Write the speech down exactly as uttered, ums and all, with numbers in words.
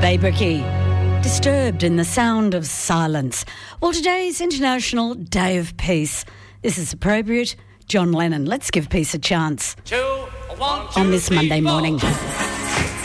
Babricky, disturbed in the sound of silence. Well, today's International Day of Peace. This is appropriate. John Lennon. Let's give peace a chance Two, one, two, on this three, Monday four. morning.